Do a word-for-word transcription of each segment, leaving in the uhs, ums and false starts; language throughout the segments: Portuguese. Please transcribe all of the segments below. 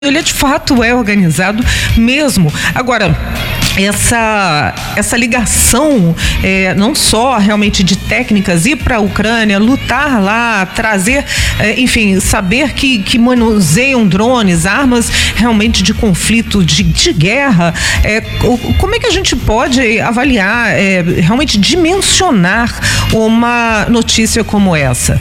ele de fato é organizado mesmo. Agora, essa, essa ligação, é, não só realmente de técnicas, ir para a Ucrânia, lutar lá, trazer, é, enfim, saber que, que manuseiam drones, armas realmente de conflito, de, de guerra, é, como é que a gente pode avaliar, é, realmente dimensionar uma notícia como essa?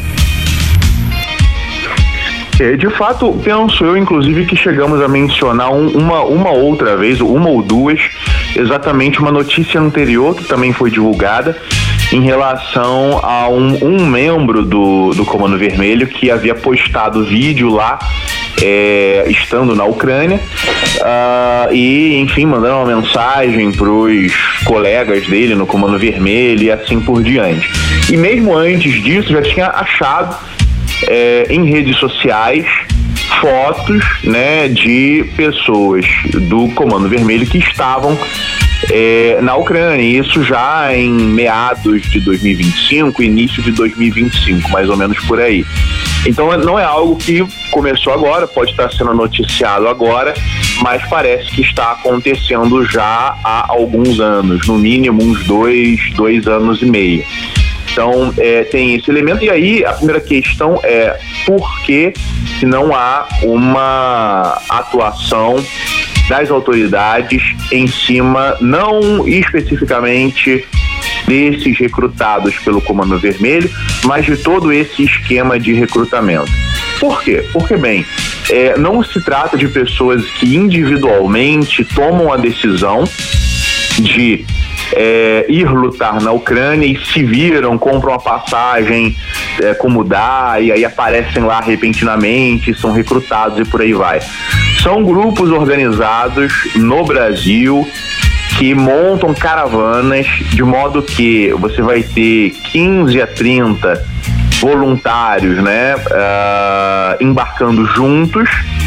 De fato, penso eu, inclusive, que chegamos a mencionar um, uma, uma outra vez, uma ou duas, exatamente uma notícia anterior que também foi divulgada em relação a um, um membro do, do Comando Vermelho que havia postado vídeo lá, é, estando na Ucrânia, uh, e, enfim, mandando uma mensagem para os colegas dele no Comando Vermelho e assim por diante. E mesmo antes disso, já tinha achado É, em redes sociais fotos, né, de pessoas do Comando Vermelho que estavam é, na Ucrânia, isso já em meados de dois mil e vinte e cinco, início de dois mil e vinte e cinco, mais ou menos por aí. Então não é algo que começou agora, pode estar sendo noticiado agora, mas parece que está acontecendo já há alguns anos, no mínimo uns dois, dois anos e meio. Então, é, tem esse elemento. E aí, a primeira questão é por que não há uma atuação das autoridades em cima, não especificamente desses recrutados pelo Comando Vermelho, mas de todo esse esquema de recrutamento. Por quê? Porque, bem, é, não se trata de pessoas que individualmente tomam a decisão de É, ir lutar na Ucrânia e se viram, compram a passagem é, como dá, e aí aparecem lá repentinamente, são recrutados e por aí vai. São grupos organizados no Brasil que montam caravanas de modo que você vai ter quinze a trinta voluntários, né, uh, embarcando juntos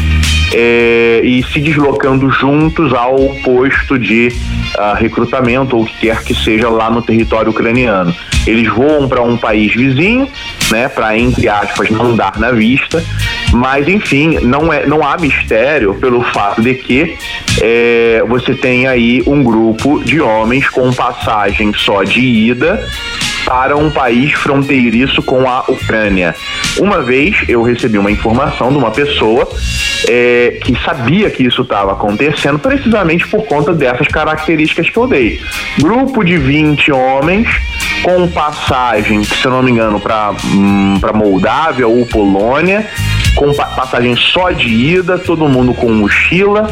É, e se deslocando juntos ao posto de uh, recrutamento ou o que quer que seja lá no território ucraniano. Eles voam para um país vizinho, né, para, entre aspas, não dar na vista, mas enfim, não, é, não há mistério pelo fato de que é, você tem aí um grupo de homens com passagem só de ida para um país fronteiriço com a Ucrânia. Uma vez eu recebi uma informação de uma pessoa é, que sabia que isso estava acontecendo precisamente por conta dessas características que eu dei. Grupo de vinte homens com passagem, se eu não me engano, para hum, para Moldávia ou Polônia, com passagem só de ida, todo mundo com mochila,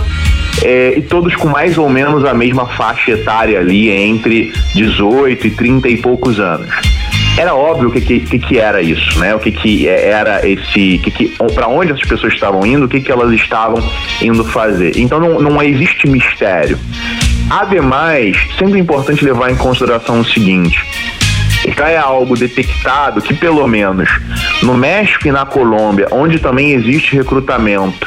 É, e todos com mais ou menos a mesma faixa etária ali, entre dezoito e trinta e poucos anos. Era óbvio o que, que, que era isso, né? O que, que era esse, que, que, para onde essas pessoas estavam indo, o que, que elas estavam indo fazer. Então não, não existe mistério. Ademais, sempre é importante levar em consideração o seguinte: já é algo detectado que, pelo menos no México e na Colômbia, onde também existe recrutamento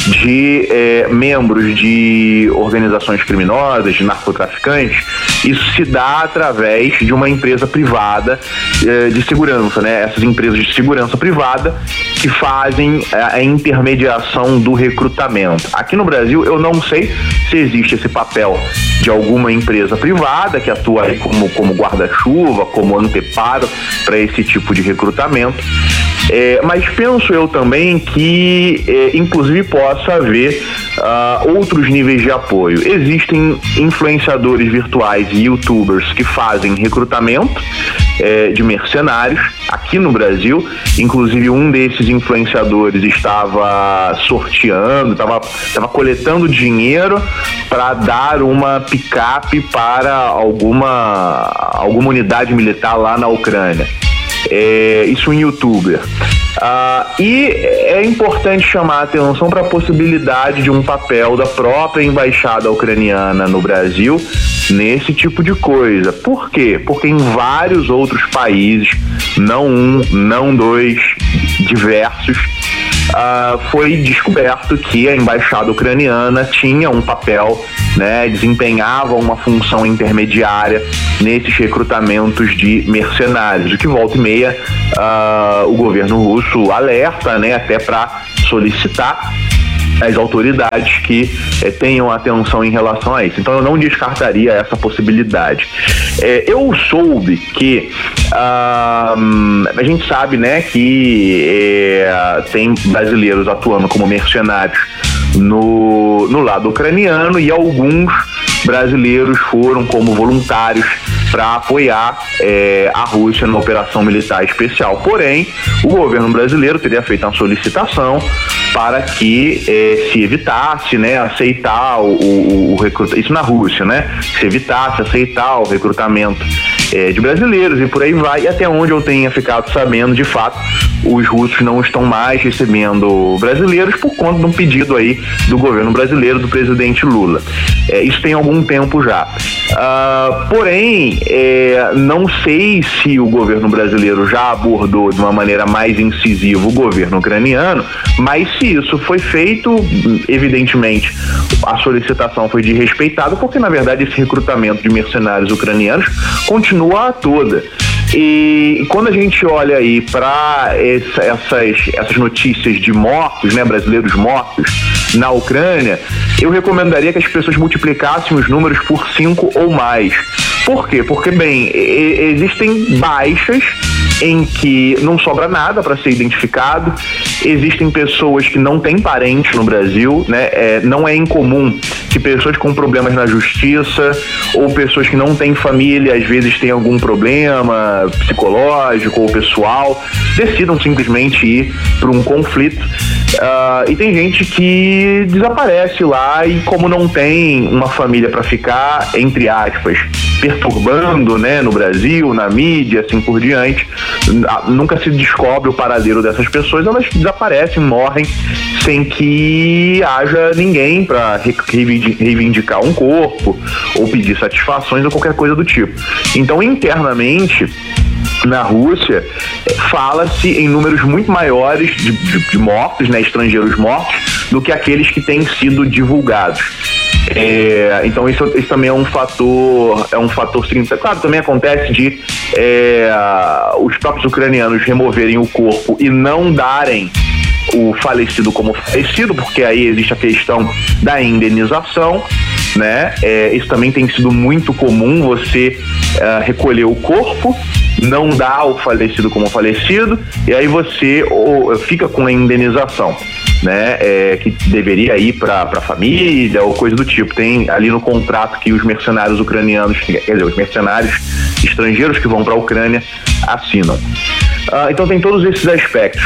de é, membros de organizações criminosas, de narcotraficantes, isso se dá através de uma empresa privada é, de segurança, né? Essas empresas de segurança privada que fazem a, a intermediação do recrutamento. Aqui no Brasil, eu não sei se existe esse papel de alguma empresa privada que atua aí como, como guarda-chuva, como anteparo para esse tipo de recrutamento. É, mas penso eu também que, é, inclusive, possa haver uh, outros níveis de apoio. Existem influenciadores virtuais e youtubers que fazem recrutamento é, de mercenários aqui no Brasil. Inclusive, um desses influenciadores estava sorteando, estava estava coletando dinheiro para dar uma picape para alguma, alguma unidade militar lá na Ucrânia. É, isso um youtuber. Ah, e é importante chamar a atenção para a possibilidade de um papel da própria embaixada ucraniana no Brasil nesse tipo de coisa. Por quê? Porque em vários outros países, não um, não dois, diversos, Uh, foi descoberto que a embaixada ucraniana tinha um papel, né, desempenhava uma função intermediária nesses recrutamentos de mercenários, o que volta e meia uh, o governo russo alerta, né, até para solicitar as autoridades que é, tenham atenção em relação a isso. Então eu não descartaria essa possibilidade. É, eu soube que ah, a gente sabe, né, que é, tem brasileiros atuando como mercenários no, no lado ucraniano, e alguns brasileiros foram como voluntários para apoiar é, a Rússia na operação militar especial. Porém, o governo brasileiro teria feito uma solicitação para que é, se evitasse, né, aceitar o, o, o recrutamento, isso na Rússia, né, se evitasse aceitar o recrutamento é, de brasileiros e por aí vai, e até onde eu tenha ficado sabendo, de fato, os russos não estão mais recebendo brasileiros por conta de um pedido aí do governo brasileiro, do presidente Lula. É, isso tem algum tempo já. Uh, porém, é, não sei se o governo brasileiro já abordou de uma maneira mais incisiva o governo ucraniano, mas se isso foi feito, evidentemente a solicitação foi desrespeitada, porque na verdade esse recrutamento de mercenários ucranianos continua a toda. E quando a gente olha aí para essa, essas, essas notícias de mortos, né, brasileiros mortos na Ucrânia, eu recomendaria que as pessoas multiplicassem os números por cinco ou mais. Por quê? Porque, bem, e- existem baixas em que não sobra nada para ser identificado, existem pessoas que não têm parente no Brasil, né? É, não é incomum que pessoas com problemas na justiça ou pessoas que não têm família, às vezes têm algum problema psicológico ou pessoal, decidam simplesmente ir para um conflito. Uh, e tem gente que desaparece lá e, como não tem uma família para ficar, entre aspas, perturbando, né, no Brasil, na mídia, assim por diante, nunca se descobre o paradeiro dessas pessoas, elas desaparecem, morrem sem que haja ninguém para reivindicar um corpo ou pedir satisfações ou qualquer coisa do tipo. Então, internamente, na Rússia, fala-se em números muito maiores de, de, de mortos, né, estrangeiros mortos, do que aqueles que têm sido divulgados. É, então isso, isso também é um fator, é um fator significativo. Claro, também acontece de é, os próprios ucranianos removerem o corpo e não darem o falecido como falecido, porque aí existe a questão da indenização, né? É, isso também tem sido muito comum, você é, recolher o corpo, não dá o falecido como falecido, e aí você ou, fica com a indenização, né, é, que deveria ir para a família ou coisa do tipo. Tem ali no contrato que os mercenários ucranianos, quer dizer, os mercenários estrangeiros que vão para a Ucrânia assinam. Ah, então tem todos esses aspectos.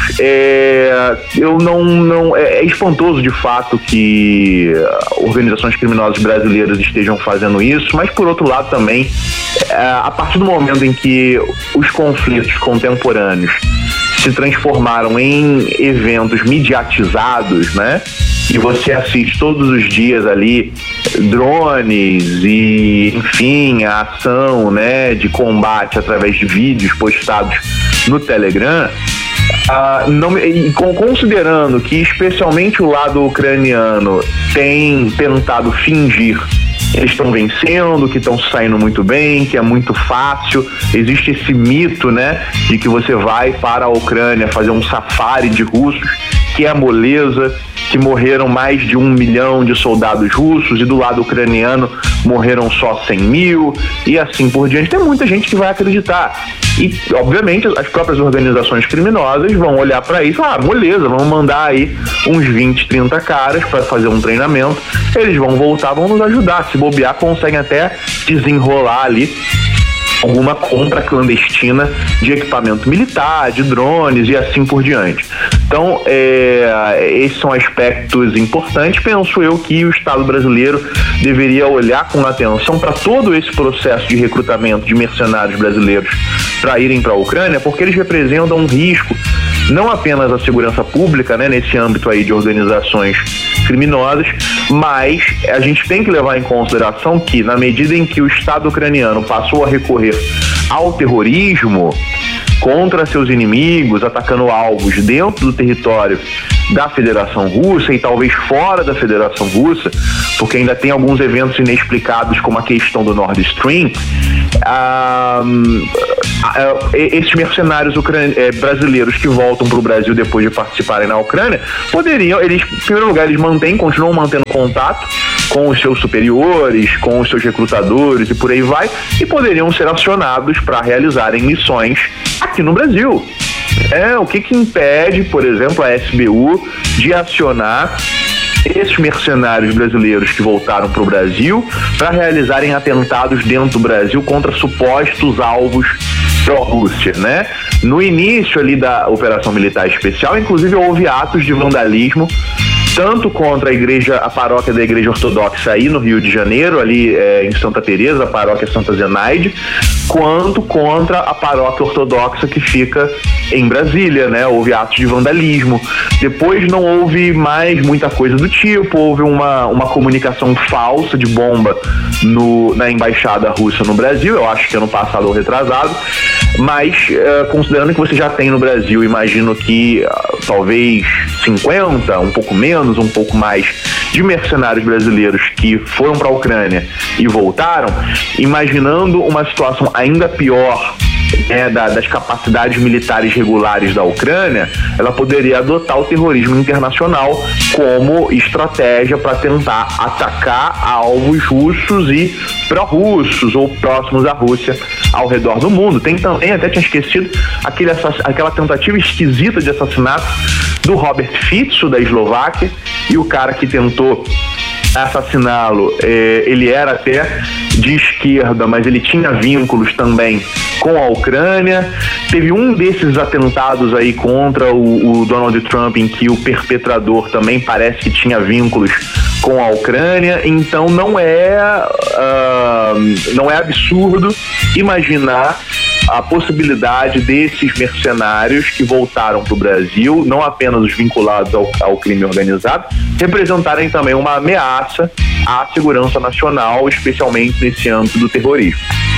É, eu não, não é, é espantoso de fato que organizações criminosas brasileiras estejam fazendo isso, mas por outro lado também, é, a partir do momento em que os conflitos contemporâneos se transformaram em eventos mediatizados, né? E você assiste todos os dias ali drones e, enfim, a ação, né, de combate através de vídeos postados no Telegram. Ah, não, e considerando que especialmente o lado ucraniano tem tentado fingir que eles estão vencendo, que estão saindo muito bem, que é muito fácil, existe esse mito, né, de que você vai para a Ucrânia fazer um safari de russos, que é moleza, que morreram mais de um milhão de soldados russos e do lado ucraniano morreram só cem mil e assim por diante. Tem muita gente que vai acreditar. E, obviamente, as próprias organizações criminosas vão olhar para isso, ah, moleza, vamos mandar aí uns vinte, trinta caras para fazer um treinamento, eles vão voltar, vão nos ajudar, se bobear, conseguem até desenrolar ali alguma compra clandestina de equipamento militar, de drones e assim por diante. Então, é, esses são aspectos importantes. Penso eu que o Estado brasileiro deveria olhar com atenção para todo esse processo de recrutamento de mercenários brasileiros para irem para a Ucrânia, porque eles representam um risco não apenas à segurança pública, né, nesse âmbito aí de organizações criminosas, mas a gente tem que levar em consideração que, na medida em que o Estado ucraniano passou a recorrer ao terrorismo contra seus inimigos, atacando alvos dentro do território da Federação Russa e talvez fora da Federação Russa, porque ainda tem alguns eventos inexplicados como a questão do Nord Stream, ah, esses mercenários ucran- brasileiros que voltam para o Brasil depois de participarem na Ucrânia, poderiam, eles, em primeiro lugar, eles mantêm, continuam mantendo contato com os seus superiores, com os seus recrutadores e por aí vai, e poderiam ser acionados para realizarem missões aqui no Brasil. É, o que que impede, por exemplo, a S B U de acionar esses mercenários brasileiros que voltaram para o Brasil para realizarem atentados dentro do Brasil contra supostos alvos pró-Rússia, né? No início ali da Operação Militar Especial, inclusive houve atos de vandalismo tanto contra a igreja, a paróquia da Igreja Ortodoxa aí no Rio de Janeiro, ali é, em Santa Teresa, a paróquia Santa Zenaide, quanto contra a paróquia ortodoxa que fica em Brasília, né? Houve atos de vandalismo. Depois não houve mais muita coisa do tipo, houve uma, uma comunicação falsa de bomba no, na embaixada russa no Brasil, eu acho que ano passado ou retrasado, mas uh, considerando que você já tem no Brasil, imagino que uh, talvez cinquenta, um pouco menos, um pouco mais de mercenários brasileiros que foram para a Ucrânia e voltaram, imaginando uma situação ainda pior, né, da, das capacidades militares regulares da Ucrânia, ela poderia adotar o terrorismo internacional como estratégia para tentar atacar alvos russos e pró-russos ou próximos à Rússia ao redor do mundo. Tem também, até tinha esquecido, aquele aquela tentativa esquisita de assassinato do Robert Fico, da Eslováquia, e o cara que tentou assassiná-lo, eh, ele era até de esquerda, mas ele tinha vínculos também com a Ucrânia. Teve um desses atentados aí contra o, o Donald Trump, em que o perpetrador também parece que tinha vínculos com a Ucrânia. Então não é, uh, não é absurdo imaginar a possibilidade desses mercenários que voltaram para o Brasil, não apenas os vinculados ao, ao crime organizado, representarem também uma ameaça à segurança nacional, especialmente nesse âmbito do terrorismo.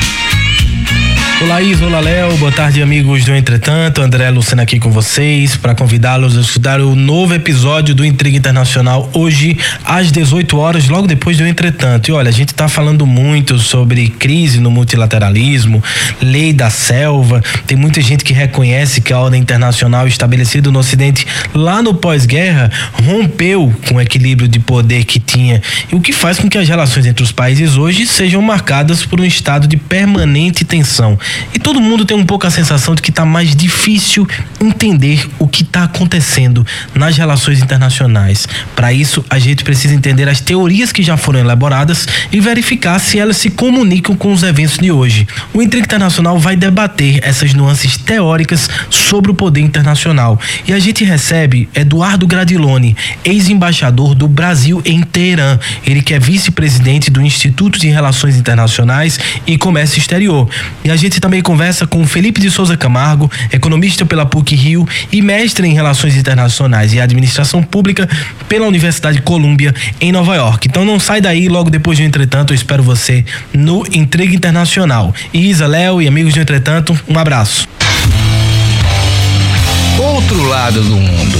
Olá, Isa, olá, Léo, boa tarde, amigos do Entretanto. André Lucena aqui com vocês para convidá-los a estudar o novo episódio do Intriga Internacional hoje às dezoito horas, logo depois do Entretanto. E olha, a gente está falando muito sobre crise no multilateralismo, lei da selva. Tem muita gente que reconhece que a ordem internacional estabelecida no Ocidente lá no pós-guerra rompeu com o equilíbrio de poder que tinha, e o que faz com que as relações entre os países hoje sejam marcadas por um estado de permanente tensão. E todo mundo tem um pouco a sensação de que está mais difícil entender o que está acontecendo nas relações internacionais. Para isso, a gente precisa entender as teorias que já foram elaboradas e verificar se elas se comunicam com os eventos de hoje. O Intriga Internacional vai debater essas nuances teóricas sobre o poder internacional. E a gente recebe Eduardo Gradiloni, ex-embaixador do Brasil em Teherã. Ele que é vice-presidente do Instituto de Relações Internacionais e Comércio Exterior. E a gente também conversa com Felipe de Souza Camargo, economista pela P U C Rio e mestre em Relações Internacionais e Administração Pública pela Universidade Columbia em Nova York. Então não sai daí, logo depois do Entretanto eu espero você no Intriga Internacional. Isa, Léo e amigos do Entretanto, um abraço. Outro lado do mundo.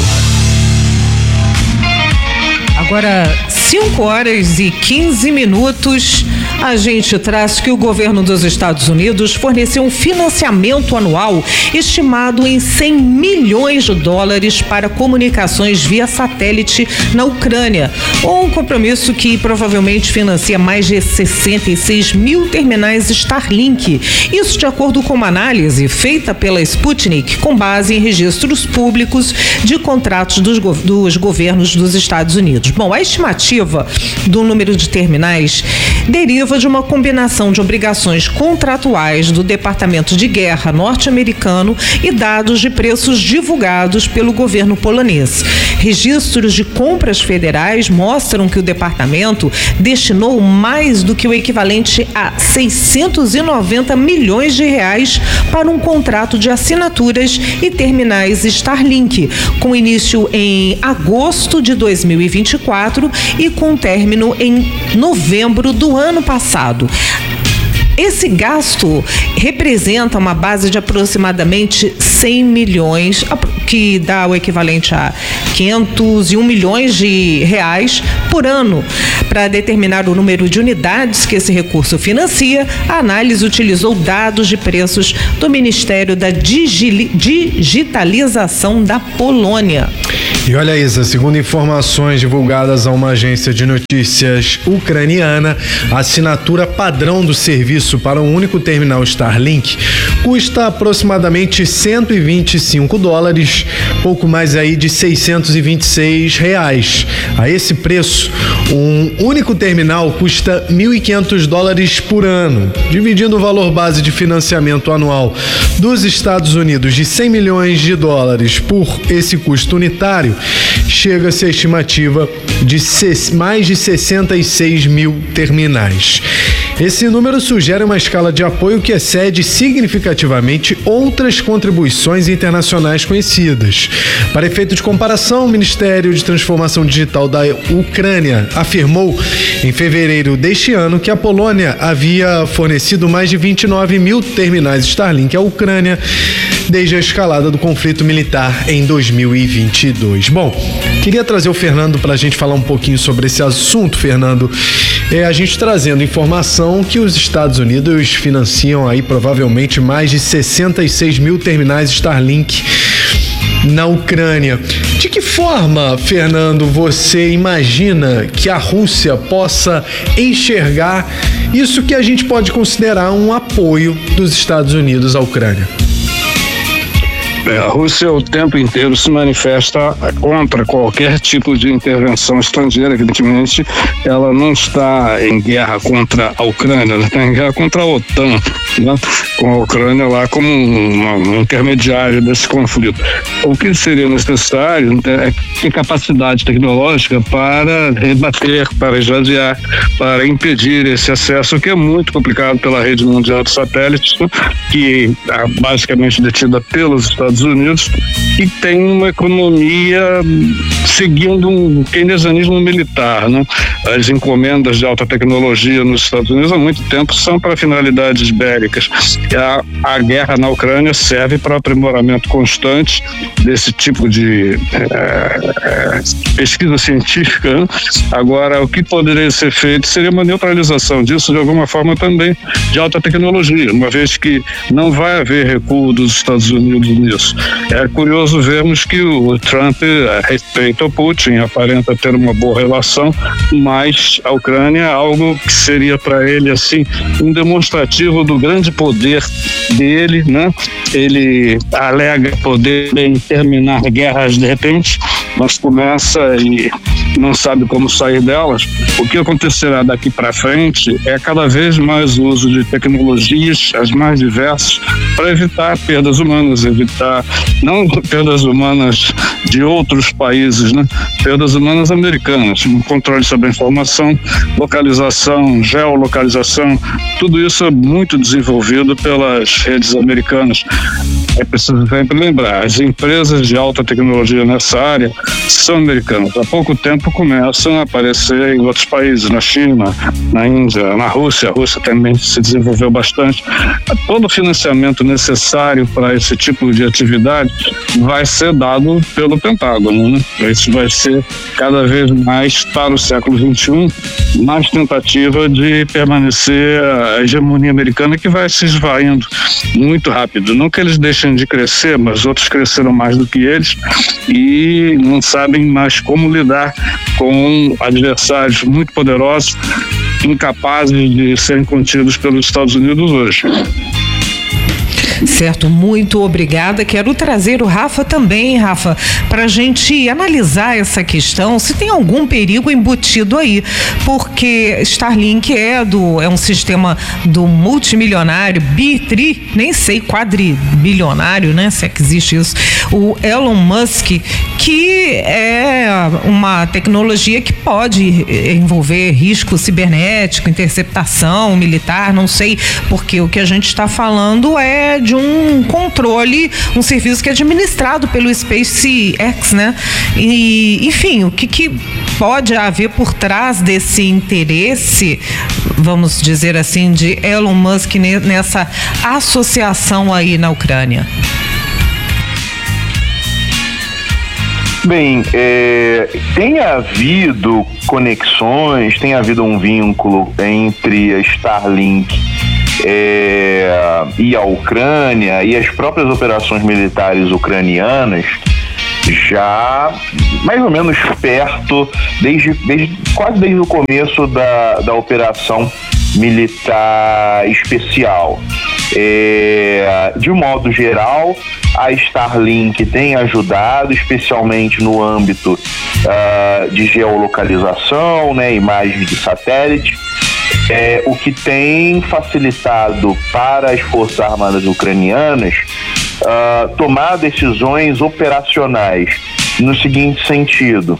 Agora, cinco horas e quinze minutos, a gente traz que o governo dos Estados Unidos forneceu um financiamento anual estimado em cem milhões de dólares para comunicações via satélite na Ucrânia. Um compromisso que provavelmente financia mais de sessenta e seis mil terminais Starlink. Isso de acordo com uma análise feita pela Sputnik, com base em registros públicos de contratos dos, dos governos dos Estados Unidos. Bom, a estimativa do número de terminais deriva de uma combinação de obrigações contratuais do Departamento de Guerra norte-americano e dados de preços divulgados pelo governo polonês. Registros de compras federais mostram que o departamento destinou mais do que o equivalente a seiscentos e noventa milhões de reais para um contrato de assinaturas e terminais Starlink, com início em agosto de dois mil e vinte e quatro e com término em novembro do ano passado. Esse gasto representa uma base de aproximadamente cem milhões, que dá o equivalente a quinhentos e um milhões de reais por ano. Para determinar o número de unidades que esse recurso financia, a análise utilizou dados de preços do Ministério da Digi- Digitalização da Polônia. E olha, Isa, segundo informações divulgadas a uma agência de notícias ucraniana, a assinatura padrão do serviço para um único terminal Starlink custa aproximadamente cento e vinte e cinco dólares, pouco mais aí de seiscentos e vinte e seis reais. A esse preço, um único terminal custa mil e quinhentos dólares por ano. Dividindo o valor base de financiamento anual dos Estados Unidos de cem milhões de dólares por esse custo unitário, chega-se a estimativa de mais de sessenta e seis mil terminais. Esse número sugere uma escala de apoio que excede significativamente outras contribuições internacionais conhecidas. Para efeito de comparação, o Ministério de Transformação Digital da Ucrânia afirmou em fevereiro deste ano que a Polônia havia fornecido mais de vinte e nove mil terminais Starlink à Ucrânia desde a escalada do conflito militar em dois mil e vinte e dois. Bom, queria trazer o Fernando para a gente falar um pouquinho sobre esse assunto, Fernando. É, a gente trazendo informação que os Estados Unidos financiam aí provavelmente mais de sessenta e seis mil terminais Starlink na Ucrânia. De que forma, Fernando, você imagina que a Rússia possa enxergar isso que a gente pode considerar um apoio dos Estados Unidos à Ucrânia? A Rússia o tempo inteiro se manifesta contra qualquer tipo de intervenção estrangeira. Evidentemente, ela não está em guerra contra a Ucrânia, ela está em guerra contra a OTAN, né? Com a Ucrânia lá como um, um intermediário desse conflito. O que seria necessário é ter capacidade tecnológica para rebater, para esvaziar, para impedir esse acesso, que é muito complicado pela rede mundial de satélites, né? Que é basicamente detida pelos Estados Unidos, e tem uma economia seguindo um keynesianismo militar, né? As encomendas de alta tecnologia nos Estados Unidos há muito tempo são para finalidades bélicas. A, a guerra na Ucrânia serve para aprimoramento constante desse tipo de é, é, pesquisa científica, né? Agora, o que poderia ser feito seria uma neutralização disso de alguma forma também de alta tecnologia, uma vez que não vai haver recuo dos Estados Unidos nisso. É curioso vermos que o Trump respeita o Putin, aparenta ter uma boa relação, mas a Ucrânia é algo que seria para ele assim um demonstrativo do grande poder dele, né? Ele alega poder em terminar guerras de repente, mas começa e não sabe como sair delas. O que acontecerá daqui para frente é cada vez mais o uso de tecnologias, as mais diversas, para evitar perdas humanas, evitar não perdas humanas de outros países, né? Perdas humanas americanas, um controle sobre a informação, localização, geolocalização, tudo isso é muito desenvolvido pelas redes americanas. É preciso sempre lembrar, as empresas de alta tecnologia nessa área são americanas. Há pouco tempo começam a aparecer em outros países, na China, na Índia, na Rússia. A Rússia também se desenvolveu bastante. Todo o financiamento necessário para esse tipo de atividade vai ser dado pelo Pentágono, né? Isso vai ser cada vez mais, para o século vinte e um, mais tentativa de permanecer a hegemonia americana, que vai se esvaindo muito rápido. Não que eles deixem de crescer, mas outros cresceram mais do que eles e não sabem mais como lidar com adversários muito poderosos, incapazes de serem contidos pelos Estados Unidos hoje. Certo, muito obrigada. Quero trazer o Rafa também, Rafa, para a gente analisar essa questão, se tem algum perigo embutido aí, porque Starlink é, do, é um sistema do multimilionário, bi, tri, nem sei, quadribilionário, né, se é que existe isso, o Elon Musk, que é uma tecnologia que pode envolver risco cibernético, interceptação militar, não sei, porque o que a gente está falando é de um controle, um serviço que é administrado pelo SpaceX, né? E, enfim, o que, que pode haver por trás desse interesse, vamos dizer assim, de Elon Musk nessa associação aí na Ucrânia? Bem, é, tem havido conexões, tem havido um vínculo entre a Starlink é, e a Ucrânia e as próprias operações militares ucranianas já mais ou menos perto, desde, desde, quase desde o começo da, da operação militar especial. É, de um modo geral, a Starlink tem ajudado, especialmente no âmbito uh, de geolocalização, né, imagens de satélite, é, o que tem facilitado para as Forças Armadas ucranianas uh, tomar decisões operacionais no seguinte sentido: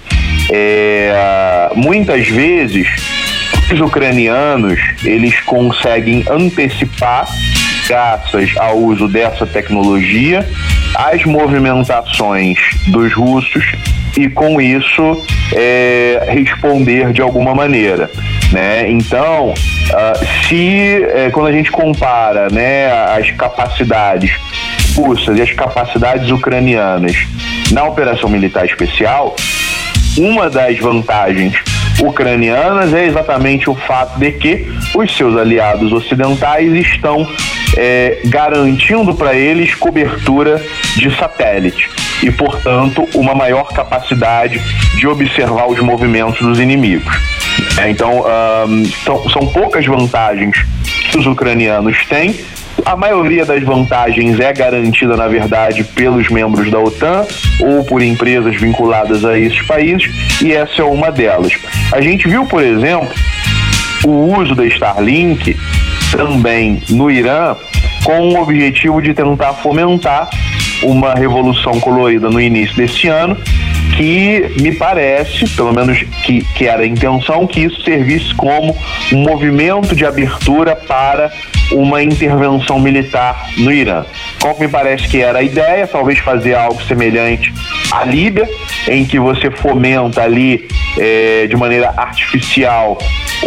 é, muitas vezes os ucranianos eles conseguem antecipar, graças ao uso dessa tecnologia, as movimentações dos russos e, com isso, é, responder de alguma maneira, né? Então, uh, se é, quando a gente compara, né, as capacidades russas e as capacidades ucranianas na operação militar especial, uma das vantagens ucranianas é exatamente o fato de que os seus aliados ocidentais estão é, garantindo para eles cobertura de satélite e, portanto, uma maior capacidade de observar os movimentos dos inimigos. É, então, um, são, são poucas vantagens que os ucranianos têm. A maioria das vantagens é garantida, na verdade, pelos membros da OTAN ou por empresas vinculadas a esses países, e essa é uma delas. A gente viu, por exemplo, o uso da Starlink também no Irã com o objetivo de tentar fomentar uma revolução colorida no início desse ano, que me parece, pelo menos que, que era a intenção, que isso servisse como um movimento de abertura para uma intervenção militar no Irã. Qual que me parece que era a ideia? Talvez fazer algo semelhante à Líbia, em que você fomenta ali é, de maneira artificial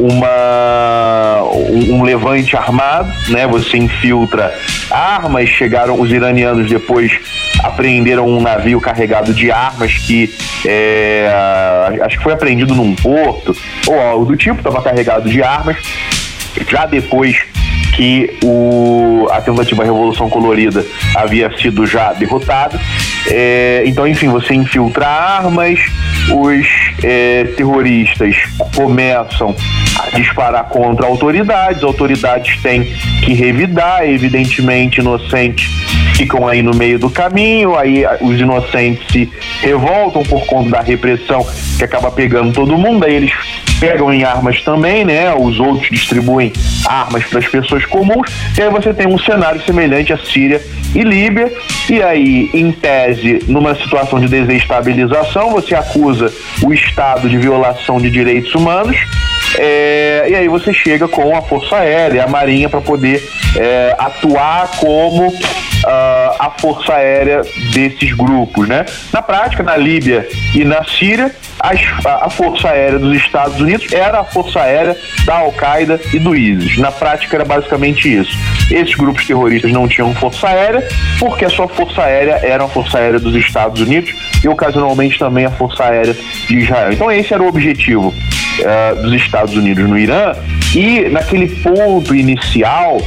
uma, um, um levante armado, né? Você infiltra armas. Chegaram os iranianos, depois apreenderam um navio carregado de armas que é, acho que foi apreendido num porto ou algo do tipo, estava carregado de armas. Já depois que o, a tentativa Revolução Colorida havia sido já derrotada. É, então, enfim, você infiltra armas, os é, terroristas começam a disparar contra autoridades, autoridades têm que revidar, evidentemente inocentes ficam aí no meio do caminho, aí os inocentes se revoltam por conta da repressão que acaba pegando todo mundo, aí eles pegam em armas também, né? Os outros distribuem armas para as pessoas comuns, e aí você tem um cenário semelhante à Síria e Líbia, e aí, em tese, numa situação de desestabilização, você acusa o Estado de violação de direitos humanos, é, e aí você chega com a Força Aérea, a Marinha, para poder é, atuar como Uh, a força aérea desses grupos, né? Na prática, na Líbia e na Síria, as, a, a força aérea dos Estados Unidos era a força aérea da Al-Qaeda e do ISIS. Na prática era basicamente isso. Esses grupos terroristas não tinham força aérea porque a sua força aérea era a força aérea dos Estados Unidos e ocasionalmente também a força aérea de Israel. Então esse era o objetivo uh, dos Estados Unidos no Irã, e naquele ponto inicial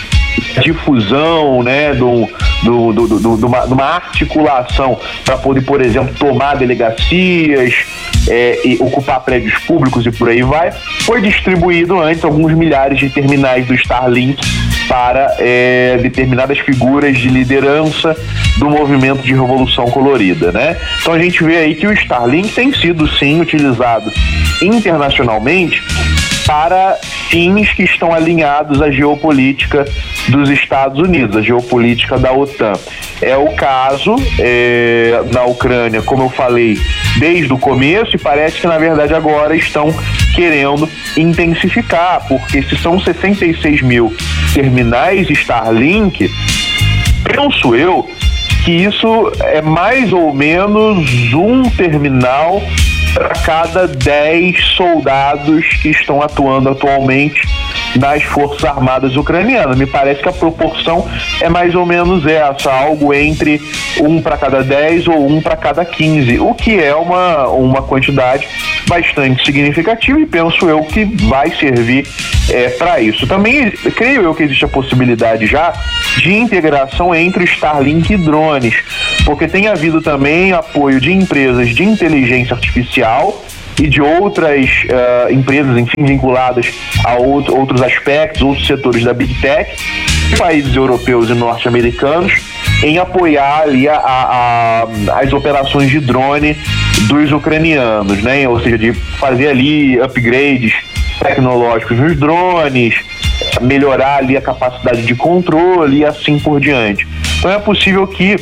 difusão, né, do, do, do, do, do uma, de uma articulação para poder, por exemplo, tomar delegacias, é, e ocupar prédios públicos e por aí vai, foi distribuído antes alguns milhares de terminais do Starlink para é, determinadas figuras de liderança do movimento de Revolução Colorida, né? Então a gente vê aí que o Starlink tem sido sim utilizado internacionalmente para fins que estão alinhados à geopolítica dos Estados Unidos, a geopolítica da OTAN. É o caso é, na Ucrânia, como eu falei, desde o começo, e parece que na verdade agora estão querendo intensificar, porque se são sessenta e seis mil terminais Starlink, penso eu que isso é mais ou menos um terminal para cada dez soldados que estão atuando atualmente nas Forças Armadas ucranianas. Me parece que a proporção é mais ou menos essa, algo entre um para cada dez ou um para cada quinze, o que é uma, uma quantidade bastante significativa e penso eu que vai servir é, para isso. Também creio eu que existe a possibilidade já de integração entre o Starlink e drones, porque tem havido também apoio de empresas de inteligência artificial e de outras uh, empresas, enfim, vinculadas a outro, outros aspectos, outros setores da Big Tech, países europeus e norte-americanos, em apoiar ali a, a, a, as operações de drone dos ucranianos, né? Ou seja, de fazer ali upgrades tecnológicos nos drones, melhorar ali a capacidade de controle e assim por diante. Então é possível que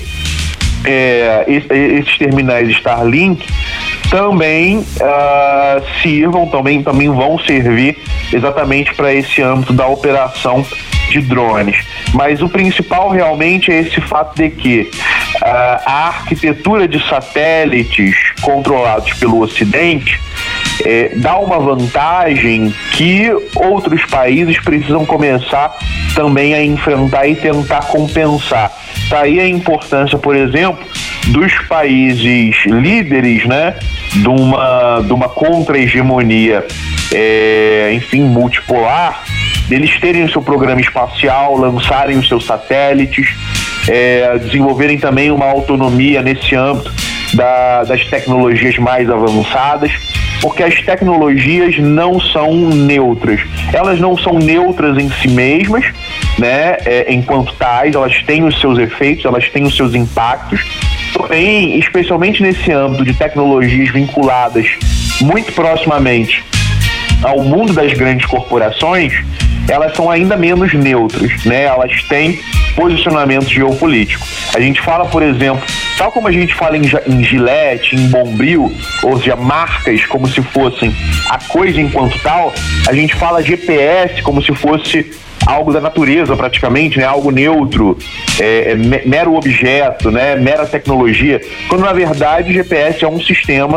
é, esses terminais Starlink também uh, sirvam, também, também vão servir exatamente para esse âmbito da operação de drones. Mas o principal realmente é esse fato de que uh, a arquitetura de satélites controlados pelo Ocidente é, dá uma vantagem que outros países precisam começar também a enfrentar e tentar compensar. Daí a importância, por exemplo, dos países líderes, né, de uma, de uma contra-hegemonia, é, enfim, multipolar, deles terem o seu programa espacial, lançarem os seus satélites, é, desenvolverem também uma autonomia nesse âmbito da, das tecnologias mais avançadas, porque as tecnologias não são neutras. Elas não são neutras em si mesmas, né, é, enquanto tais, elas têm os seus efeitos, elas têm os seus impactos. Porém, especialmente nesse âmbito de tecnologias vinculadas muito proximamente ao mundo das grandes corporações, elas são ainda menos neutras, né? Elas têm posicionamento geopolítico. A gente fala, por exemplo, tal como a gente fala em, em Gillette, em Bombril, ou seja, marcas como se fossem a coisa enquanto tal, a gente fala G P S como se fosse algo da natureza praticamente, né? Algo neutro, é, é, mero objeto, né? Mera tecnologia, quando na verdade o G P S é um sistema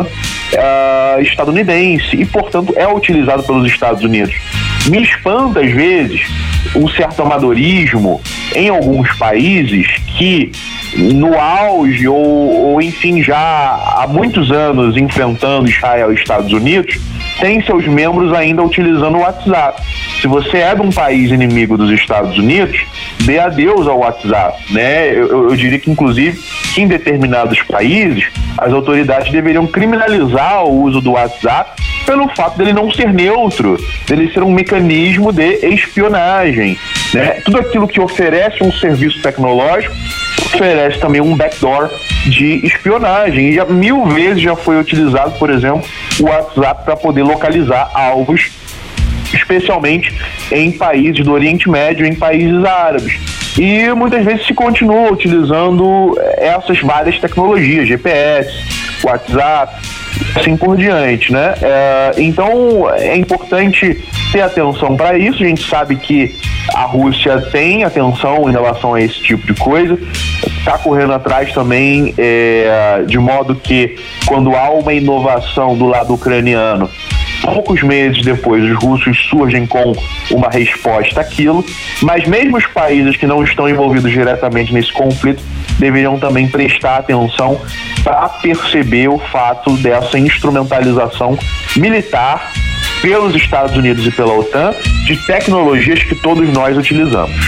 uh, estadunidense e, portanto, é utilizado pelos Estados Unidos. Me espanta, às vezes, um certo amadorismo em alguns países que, no auge ou, ou enfim, já há muitos anos enfrentando Israel e Estados Unidos, tem seus membros ainda utilizando o WhatsApp. Se você é de um país inimigo dos Estados Unidos, dê adeus ao WhatsApp, né? Eu, eu diria que, inclusive, que em determinados países, as autoridades deveriam criminalizar o uso do WhatsApp pelo fato dele não ser neutro, dele ser um mecanismo de espionagem, né? Tudo aquilo que oferece um serviço tecnológico oferece também um backdoor de espionagem, e já mil vezes já foi utilizado, por exemplo, o WhatsApp para poder localizar alvos, especialmente em países do Oriente Médio, em países árabes. E muitas vezes se continua utilizando essas várias tecnologias, G P S, WhatsApp, assim por diante, né? É, então é importante ter atenção para isso. A gente sabe que a Rússia tem atenção em relação a esse tipo de coisa, está correndo atrás também, é, de modo que quando há uma inovação do lado ucraniano, poucos meses depois os russos surgem com uma resposta àquilo, mas mesmo os países que não estão envolvidos diretamente nesse conflito deveriam também prestar atenção para perceber o fato dessa instrumentalização militar pelos Estados Unidos e pela OTAN de tecnologias que todos nós utilizamos.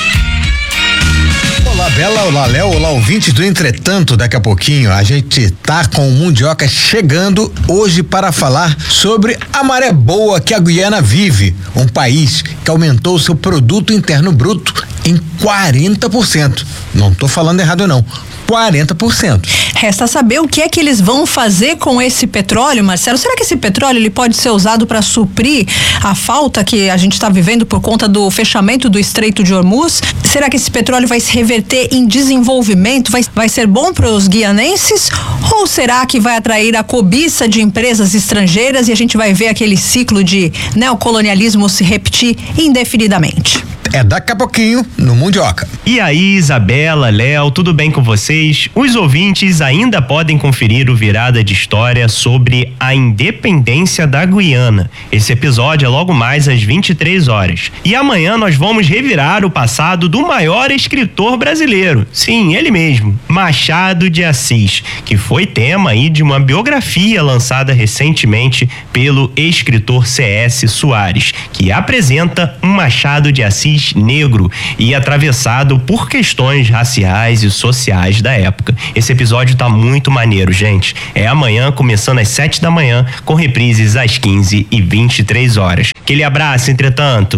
Olá, Bela, olá, Léo, olá, ouvintes do Entretanto. Daqui a pouquinho a gente tá com o Mundioca chegando hoje para falar sobre a maré boa que a Guiana vive, um país que aumentou seu produto interno bruto em quarenta por cento. Não tô falando errado não, quarenta por cento. Resta saber o que é que eles vão fazer com esse petróleo, Marcelo. Será que esse petróleo ele pode ser usado para suprir a falta que a gente está vivendo por conta do fechamento do Estreito de Hormuz? Será que esse petróleo vai se reverter em desenvolvimento? Vai, vai ser bom para os guianenses? Ou será que vai atrair a cobiça de empresas estrangeiras e a gente vai ver aquele ciclo de neocolonialismo se repetir indefinidamente? é daqui a pouquinho no Mundioca. E aí, Isabela, Léo, tudo bem com vocês? Os ouvintes ainda podem conferir o Virada de História sobre a independência da Guiana. Esse episódio é logo mais às vinte e três horas. E amanhã nós vamos revirar o passado do maior escritor brasileiro. Sim, ele mesmo, Machado de Assis, que foi tema aí de uma biografia lançada recentemente pelo escritor C S Soares, que apresenta um Machado de Assis negro e atravessado por questões raciais e sociais da época. Esse episódio tá muito maneiro, gente. É amanhã, começando às sete da manhã, com reprises às quinze e vinte e três horas. Aquele abraço, entretanto.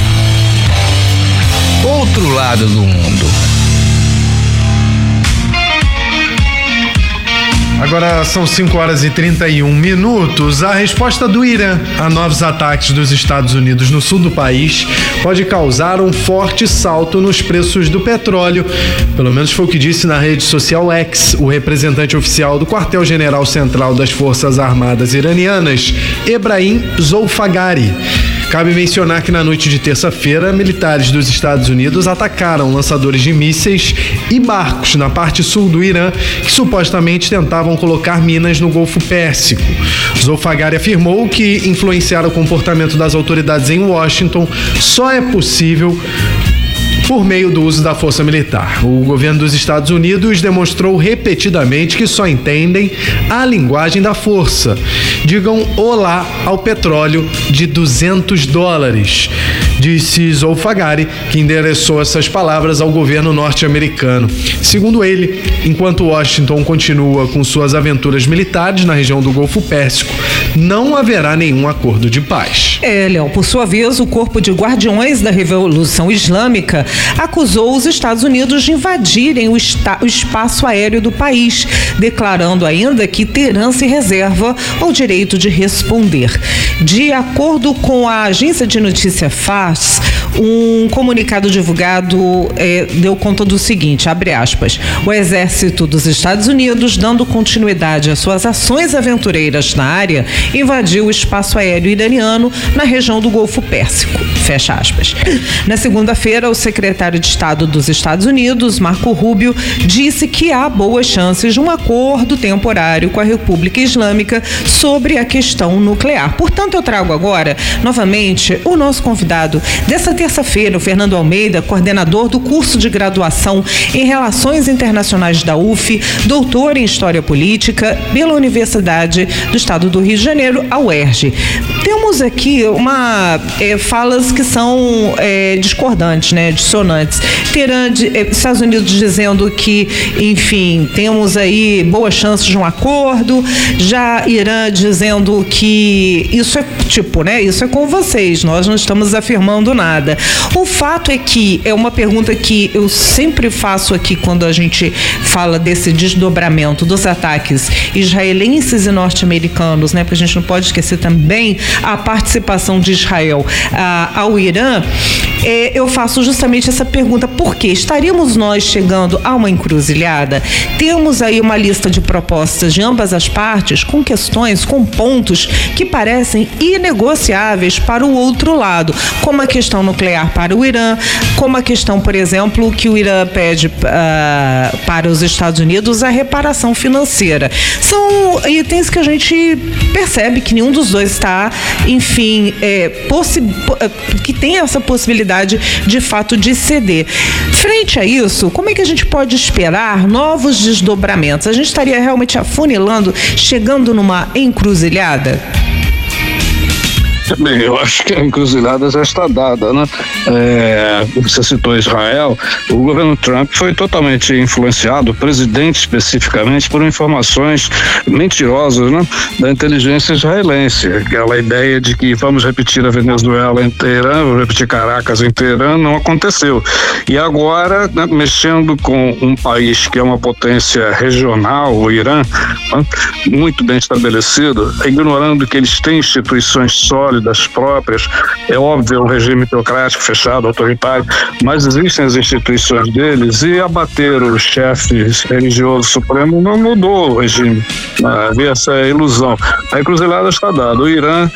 Outro lado do mundo. Agora são cinco horas e trinta e um minutos. A resposta do Irã a novos ataques dos Estados Unidos no sul do país pode causar um forte salto nos preços do petróleo. Pelo menos foi o que disse na rede social X o representante oficial do quartel-general central das Forças Armadas iranianas, Ebrahim Zolfagari. Cabe mencionar que na noite de terça-feira, militares dos Estados Unidos atacaram lançadores de mísseis e barcos na parte sul do Irã que supostamente tentavam colocar minas no Golfo Pérsico. Zolfagari afirmou que influenciar o comportamento das autoridades em Washington só é possível por meio do uso da força militar. O governo dos Estados Unidos demonstrou repetidamente que só entendem a linguagem da força. Digam olá ao petróleo de duzentos dólares, disse Zolfagari, que endereçou essas palavras ao governo norte-americano. Segundo ele, enquanto Washington continua com suas aventuras militares na região do Golfo Pérsico, não haverá nenhum acordo de paz. É, Léo, por sua vez, o corpo de guardiões da Revolução Islâmica acusou os Estados Unidos de invadirem o, esta- o espaço aéreo do país, declarando ainda que Teherã se reserva o direito de responder. De acordo com a agência de notícia Fars, um comunicado divulgado eh, deu conta do seguinte, abre aspas, o exército dos Estados Unidos, dando continuidade às suas ações aventureiras na área, invadiu o espaço aéreo iraniano na região do Golfo Pérsico, fecha aspas. Na segunda-feira, o secretário de Estado dos Estados Unidos, Marco Rubio, disse que há boas chances de um acordo temporário com a República Islâmica sobre a questão nuclear. Portanto, eu trago agora, novamente, o nosso convidado dessa terça-feira, o Fernando Almeida, coordenador do curso de graduação em Relações Internacionais da U F, doutor em História Política pela Universidade do Estado do Rio de Janeiro, a U E R J. Temos aqui uma é, falas que são é, discordantes, né, dissonantes. Teherã, de, é, Estados Unidos dizendo que, enfim, temos aí boas chances de um acordo, já Irã dizendo que isso é tipo, né, isso é com vocês, nós não estamos afirmando nada. O fato é que é uma pergunta que eu sempre faço aqui quando a gente fala desse desdobramento dos ataques israelenses e norte-americanos, né, porque a gente não pode esquecer também a participação de Israel ah, ao Irã. É, eu faço justamente essa pergunta, por quê? Estaríamos nós chegando a uma encruzilhada? Temos aí uma lista de propostas de ambas as partes com questões, com pontos que parecem inegociáveis para o outro lado, como a questão nuclear para o Irã, como a questão, por exemplo, que o Irã pede uh, para os Estados Unidos a reparação financeira. São itens que a gente percebe que nenhum dos dois está, enfim, é, possi- que tem essa possibilidade de fato de ceder. Frente a isso, como é que a gente pode esperar novos desdobramentos? A gente estaria realmente afunilando, chegando numa encruzilhada? Bem, eu acho que a encruzilhada já está dada, né? É, você citou Israel, o governo Trump foi totalmente influenciado, o presidente especificamente, por informações mentirosas, né, da inteligência israelense. Aquela ideia de que vamos repetir a Venezuela em Teherã, vamos repetir Caracas em Teherã, não aconteceu. E agora, né, mexendo com um país que é uma potência regional, o Irã, né, muito bem estabelecido, ignorando que eles têm instituições sólidas, das próprias, é óbvio, é um regime teocrático, fechado, autoritário, mas existem as instituições deles e abater o chefe religioso supremo não mudou o regime, havia essa ilusão. A encruzilhada está dada. O Irã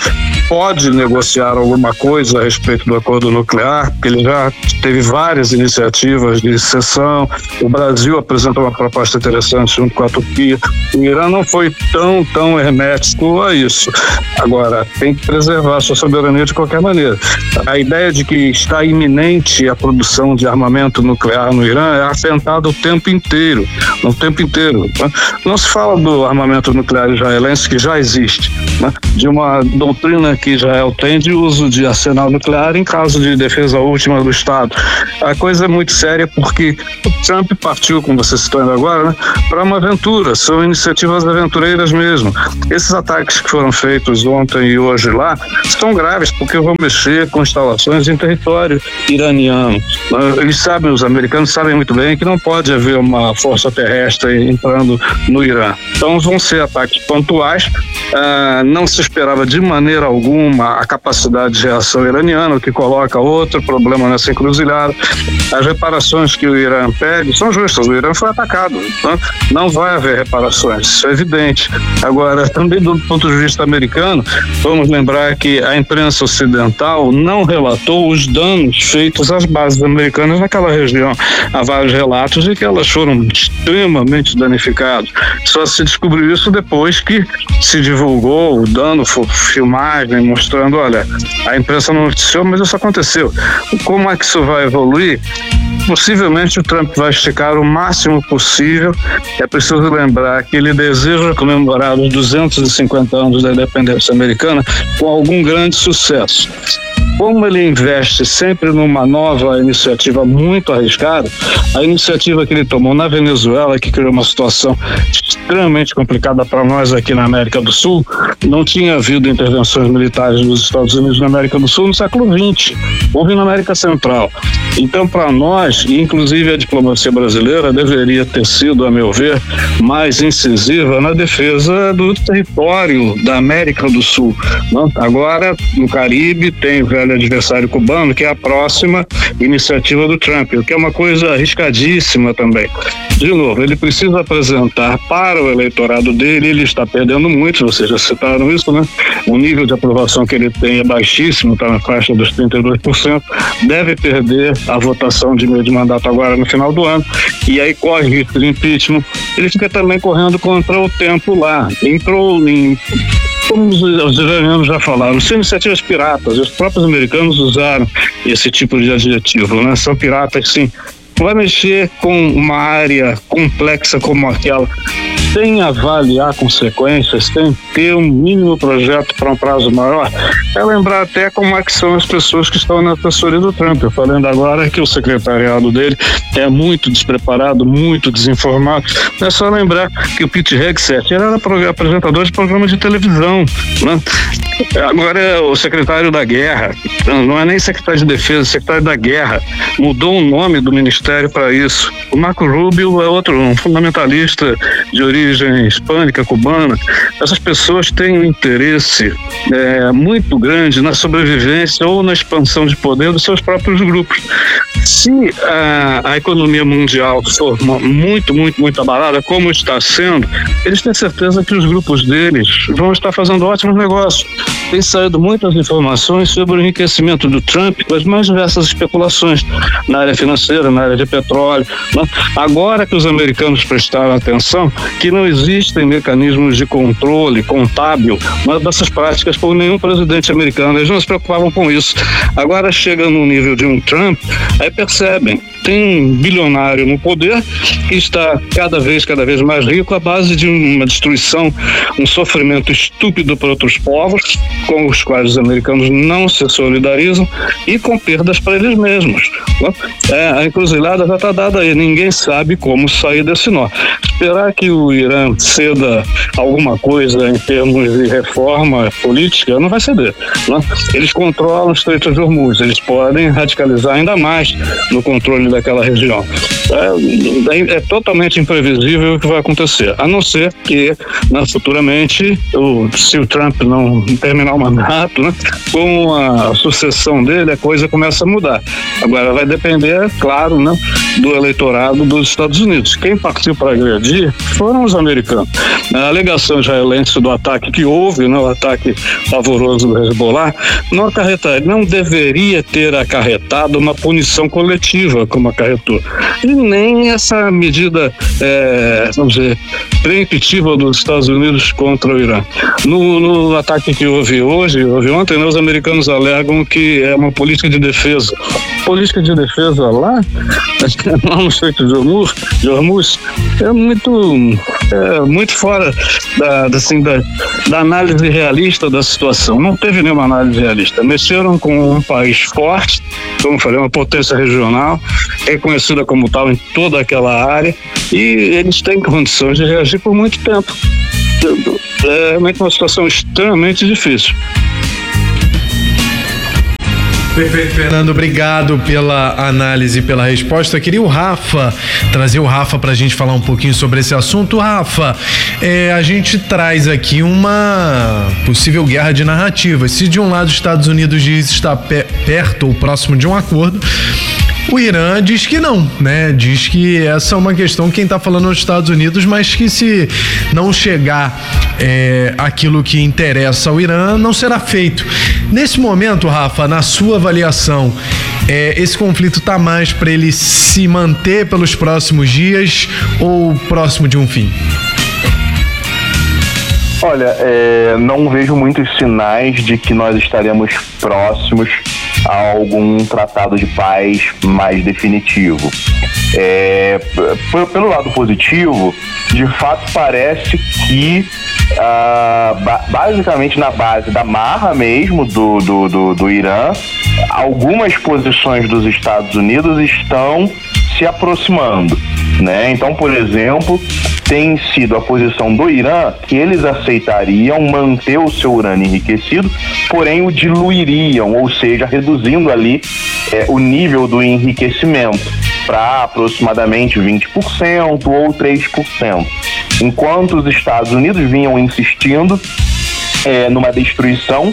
pode negociar alguma coisa a respeito do acordo nuclear, porque ele já teve várias iniciativas de cessão. O Brasil apresentou uma proposta interessante junto com a Turquia. O Irã não foi tão, tão hermético a isso. Agora, tem que preservar a sua soberania de qualquer maneira. A ideia de que está iminente a produção de armamento nuclear no Irã é atentada o tempo inteiro, o tempo inteiro. Né? Não se fala do armamento nuclear israelense, que já existe, né? De uma doutrina que Israel tem de uso de arsenal nuclear em caso de defesa última do Estado. A coisa é muito séria porque o Trump partiu, como você citou ainda agora, né, para uma aventura, são iniciativas aventureiras mesmo. Esses ataques que foram feitos ontem e hoje lá são graves porque vão mexer com instalações em território iraniano. Eles sabem, os americanos sabem muito bem que não pode haver uma força terrestre entrando no Irã. Então vão ser ataques pontuais. Ah, não se esperava de maneira alguma a capacidade de reação iraniana, o que coloca outro problema nessa encruzilhada. As reparações que o Irã pede são justas. O Irã foi atacado, né? Não vai haver reparações, isso é evidente. Agora, também do ponto de vista americano, vamos lembrar que a imprensa ocidental não relatou os danos feitos às bases americanas naquela região. Há vários relatos de que elas foram extremamente danificadas. Só se descobriu isso depois que se divulgou o dano, filmagem mostrando, olha, a imprensa não noticiou, mas isso aconteceu. Como é que isso vai evoluir? Possivelmente o Trump vai esticar o máximo possível. É preciso lembrar que ele deseja comemorar os duzentos e cinquenta anos da independência americana com algum grande sucesso. Como ele investe sempre numa nova iniciativa muito arriscada, a iniciativa que ele tomou na Venezuela, que criou uma situação extremamente complicada para nós aqui na América do Sul, não tinha havido intervenções militares dos Estados Unidos na América do Sul no século vinte, houve na América Central. Então, para nós, e inclusive a diplomacia brasileira deveria ter sido, a meu ver, mais incisiva na defesa do território da América do Sul. Agora, no Caribe, tem o velho adversário cubano, que é a próxima iniciativa do Trump, o que é uma coisa arriscadíssima também. De novo, ele precisa apresentar para o eleitorado dele, ele está perdendo muito, vocês já citaram isso, né? O nível de aprovação que ele tem é baixíssimo, está na faixa dos trinta e dois por cento, deve perder a votação de meio de mandato agora no final do ano, e aí corre risco de impeachment. Ele fica também correndo contra o tempo lá. Entrou em, como os iranianos já falaram, são iniciativas piratas, os próprios americanos usaram esse tipo de adjetivo, né? São piratas, sim. Vai mexer com uma área complexa como aquela, sem avaliar consequências, sem ter um mínimo projeto para um prazo maior, é lembrar até como é que são as pessoas que estão na assessoria do Trump. Eu falando agora que o secretariado dele é muito despreparado, muito desinformado. É só lembrar que o Pete Hegseth era apresentador de programa de televisão, né? Agora é o secretário da guerra, não é nem secretário de defesa, é secretário da guerra. Mudou o nome do ministério para isso. O Marco Rubio é outro, um fundamentalista de origem hispânica, cubana. Essas pessoas têm um interesse é, muito grande na sobrevivência ou na expansão de poder dos seus próprios grupos. Se a, a economia mundial for muito, muito, muito abalada, como está sendo, eles têm certeza que os grupos deles vão estar fazendo ótimos negócios. Tem saído muitas informações sobre o enriquecimento do Trump com as mais diversas especulações na área financeira, na área de petróleo. Né? Agora que os americanos prestaram atenção que não existem mecanismos de controle contábil, né, dessas práticas por nenhum presidente americano, eles não se preocupavam com isso. Agora chega no nível de um Trump, aí percebem, tem um bilionário no poder que está cada vez, cada vez mais rico à base de uma destruição, um sofrimento estúpido para outros povos, com os quais os americanos não se solidarizam, e com perdas para eles mesmos. É, a encruzilhada já está dada aí, ninguém sabe como sair desse nó. Esperar que o Irã ceda alguma coisa em termos de reforma política não vai ceder. Né? Eles controlam o Estreito de Hormuz, eles podem radicalizar ainda mais no controle daquela região. é, é totalmente imprevisível o que vai acontecer, a não ser que, né, futuramente, o, se o Trump não terminar o mandato, né, com a sucessão dele, a coisa começa a mudar. Agora vai depender, claro, né, do eleitorado dos Estados Unidos. Quem partiu para agredir foram os americanos. A alegação israelense do ataque que houve, né, o ataque pavoroso do Hezbollah, não acarreta, não deveria ter acarretado uma punição coletiva como acarretou. E nem essa medida, é, vamos dizer, preemptiva dos Estados Unidos contra o Irã. No, no ataque que houve hoje, houve ontem, né, os americanos alegam que é uma política de defesa. Política de defesa lá, lá no Estreito de Hormuz, de Hormuz é muito, é, muito fora da, da, assim, da, da análise realista da situação. Não teve nenhuma análise realista. Mexeram com um país forte, como falei, uma potência regional, reconhecida como tal em toda aquela área, e eles têm condições de reagir por muito tempo. É realmente uma situação extremamente difícil. Perfeito, Fernando, obrigado pela análise, pela resposta. Eu queria o Rafa, trazer o Rafa para a gente falar um pouquinho sobre esse assunto. Rafa, é, a gente traz aqui uma possível guerra de narrativas. Se de um lado os Estados Unidos diz estar pe- perto ou próximo de um acordo, o Irã diz que não, né? Diz que essa é uma questão, quem está falando nos Estados Unidos, mas que se não chegar é, aquilo que interessa ao Irã, não será feito. Nesse momento, Rafa, na sua avaliação, é, esse conflito está mais para ele se manter pelos próximos dias ou próximo de um fim? Olha, é, não vejo muitos sinais de que nós estaremos próximos a algum tratado de paz mais definitivo. É, p- pelo lado positivo, de fato parece que ah, ba- basicamente na base da marra mesmo do, do, do, do Irã, algumas posições dos Estados Unidos estão se aproximando, né? Então, por exemplo, tem sido a posição do Irã que eles aceitariam manter o seu urânio enriquecido, porém o diluiriam, ou seja, reduzindo ali é, o nível do enriquecimento para aproximadamente vinte por cento ou três por cento. Enquanto os Estados Unidos vinham insistindo É, numa destruição